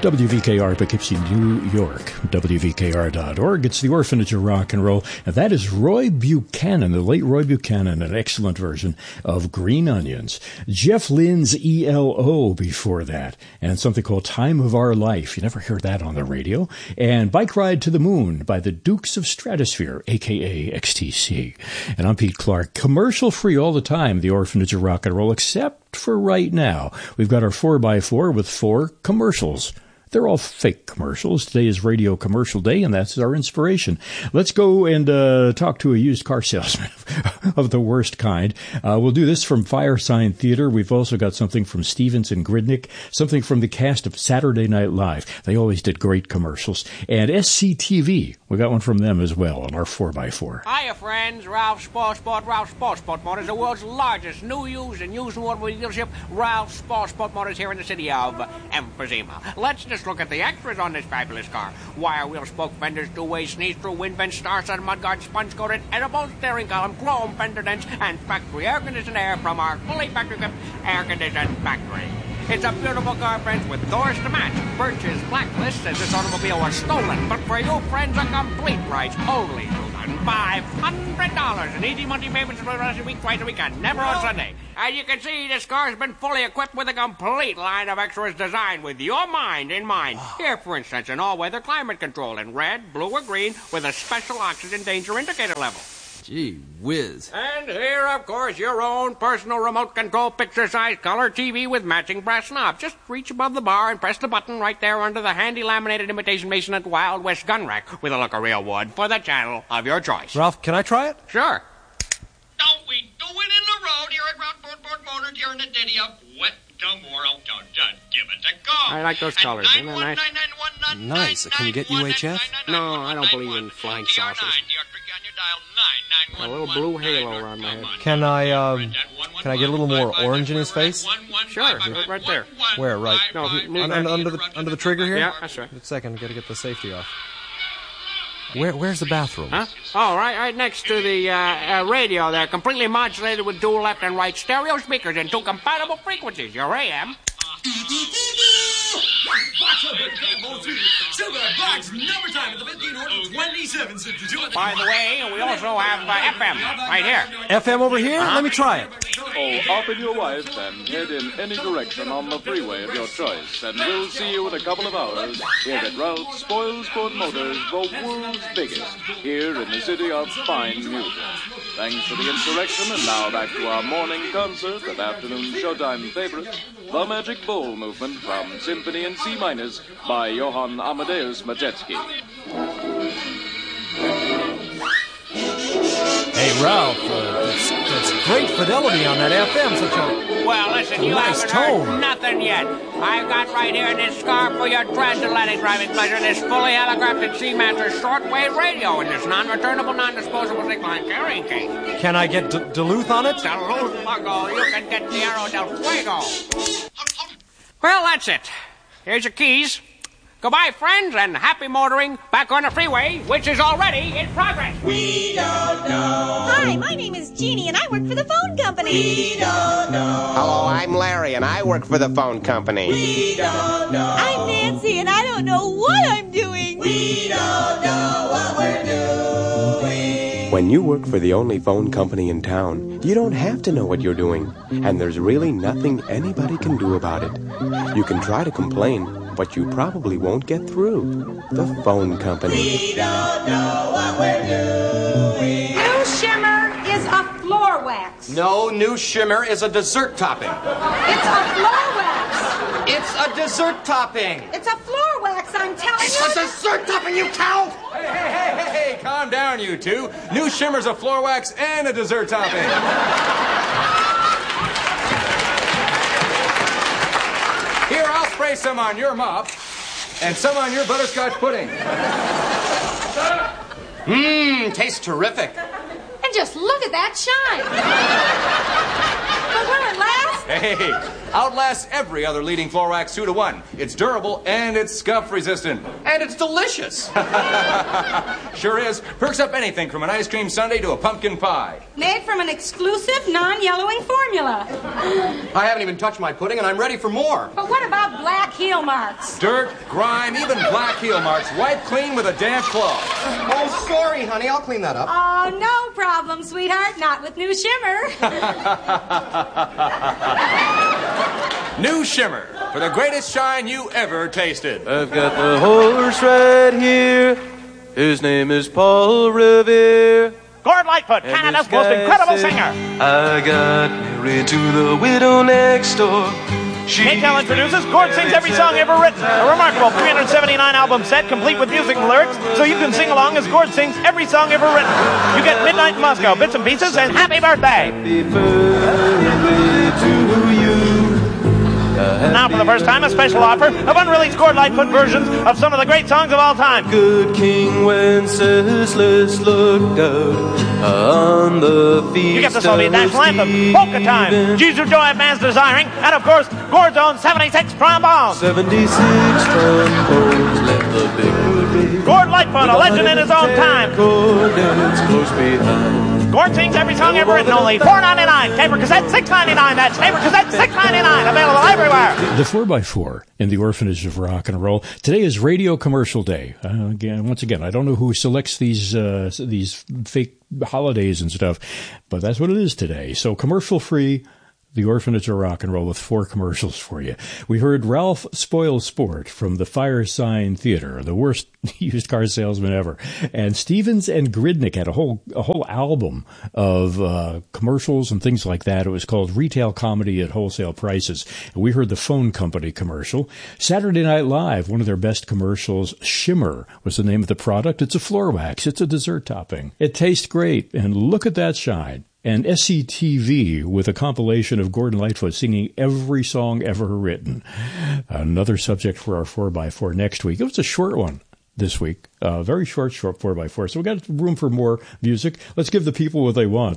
WVKR, Poughkeepsie, New York. WVKR.org. It's the Orphanage of Rock and Roll. And that is Roy Buchanan, the late Roy Buchanan, an excellent version of Green Onions. Jeff Lynne's ELO before that. And something called Time of Our Life. You never heard that on the radio. And Bike Ride to the Moon by the Dukes of Stratosphere, a.k.a. XTC. And I'm Pete Clark. Commercial free all the time, the Orphanage of Rock and Roll, except for right now. We've got our 4x4 with 4 commercials. They're all fake commercials. Today is Radio Commercial Day, and that's our inspiration. Let's go and talk to a used car salesman of the worst kind. We'll do this from Firesign Theater. We've also got something from Stevens and Gridnick, something from the cast of Saturday Night Live. They always did great commercials. And SCTV, we got one from them as well on our 4x4. Hiya, friends. Ralph's Sport Motors, the world's largest new used and used automobile dealership. Ralph's Sport Motors here in the city of Emphysema. Let's just look at the extras on this fabulous car. Wire wheel spoke fenders, two-way sneeze-through, wind vents, star-studded mudguard, sponge-coated, edible steering column, chrome fender dents, and factory air-conditioned air from our fully factory-equipped air-conditioned factory. It's a beautiful car, friends, with doors to match. Birch's Blacklist says this automobile was stolen, but for you, friends, a complete price, only $500. An easy monthly payments for the rest of the week, twice a week, and never on Sunday. As you can see, this car's been fully equipped with a complete line of extras designed with your mind in mind. Here, for instance, an all-weather climate control in red, blue, or green with a special oxygen danger indicator level. Gee whiz. And here, of course, your own personal remote control picture-size color TV with matching brass knobs. Just reach above the bar and press the button right there under the handy laminated imitation Masonite Wild West gun rack with a look of real wood for the channel of your choice. Ralph, can I try it? Sure. Don't we do it in the road here at Rockport Motors during the ditty of Wet Tomorrow? Don't give it a go. I like those colors. Isn't that nice? Nice. Can you get UHF? No, I don't believe in flying saucers. A little blue halo around my head. Can I get a little more orange in his face? Sure, right there. Where? Right. No, under the trigger here? Yeah, that's right. Just a second, gotta get the safety off. Where's the bathroom? Huh? Oh, right next to the radio there, completely modulated with dual left and right stereo speakers and 2 compatible frequencies. Your AM. Silver box number time at the 1527. By the way, we also have FM right here. FM over here? Let me try it. Oh, up in your wife and head in any direction on the freeway of your choice. And we'll see you in a couple of hours here at Ralph's Spoil Sport Motors, the world's biggest, here in the city of fine music. Thanks for the insurrection, and now back to our morning concert of afternoon showtime favorites, The Magic Bowl Movement from Symphony in C minus by Johann Amadeus Majewski. Hey, Ralph, that's great fidelity on that FM. Such a well, listen, you nice haven't tone. heard nothing yet. I've got right here in this car for your transatlantic driving pleasure this fully holographic C-Master shortwave radio in this non-returnable, non-disposable signal carrying case. Can I get Duluth on it? Duluth Fuego, you can get Tierra del Fuego. Well, that's it. Here's your keys. Goodbye, friends, and happy motoring back on the freeway, which is already in progress. We don't know. Hi, my name is Jeannie, and I work for the phone company. We don't know. Hello, I'm Larry, and I work for the phone company. We don't know. I'm Nancy, and I don't know what I'm doing. We don't know what we're doing. When you work for the only phone company in town, you don't have to know what you're doing, and there's really nothing anybody can do about it. You can try to complain, but you probably won't get through. The phone company. We don't know what we're doing. New Shimmer is a floor wax. No, New Shimmer is a dessert topping. It's a floor wax. It's a dessert topping. It's a floor wax, I'm telling you. It's a dessert topping, you cow! Hey, calm down, you two. New Shimmer's a floor wax and a dessert topping. Here, I'll spray some on your mop and some on your butterscotch pudding. Tastes terrific. And just look at that shine. But will it last? Hey, outlasts every other leading floor wax 2-to-1. It's durable and it's scuff resistant. And it's delicious. Sure is. Perks up anything from an ice cream sundae to a pumpkin pie. Made from an exclusive non-yellowing formula. I haven't even touched my pudding and I'm ready for more. But what about black heel marks. Dirt, grime, even black heel marks. Wipe clean with a damp cloth. Oh, sorry, honey. I'll clean that up. Oh, no problem, sweetheart. Not with New Shimmer. New Shimmer, for the greatest shine you ever tasted. I've got the horse right here. His name is Paul Revere. Gord Lightfoot, Canada's most incredible singer. I got married to the widow next door. K-Tel introduces Gord Sings Every Song Ever Written, a remarkable 379 album set complete with music and lyrics, so you can sing along as Gord sings every song ever written. You get Midnight in Moscow, Bits and Pieces, and Happy Birthday. Happy birthday to you. Now, for the first time, a special offer of unreleased Gord Lightfoot versions of some of the great songs of all time. Good King Wenceslas looked out on the feast. You get the Soviet national anthem, Polka Time, Jesus Joy of Man's Desiring, and of course, Gord's own 76 trombones. 76 trombones left the big Gord Lightfoot, a legend in his own time. It's close behind. Gord sings every song ever written, only $4.99. Taper cassette, $6.99. That's taper cassette, $6.99. Available everywhere. The 4x4 in the Orphanage of Rock and Roll. Today is Radio Commercial Day. Once again, I don't know who selects these fake holidays and stuff, but that's what it is today. So commercial free. The Orphanage of Rock and Roll with 4 commercials for you. We heard Ralph Spoilsport from the Firesign Theater, the worst used car salesman ever. And Stevens and Gridnick had a whole album of commercials and things like that. It was called Retail Comedy at Wholesale Prices. And we heard the phone company commercial. Saturday Night Live, one of their best commercials, Shimmer was the name of the product. It's a floor wax. It's a dessert topping. It tastes great. And look at that shine. And SCTV with a compilation of Gordon Lightfoot singing every song ever written. Another subject for our 4x4 next week. It was a short one this week. Very short 4x4. So we got room for more music. Let's give the people what they want.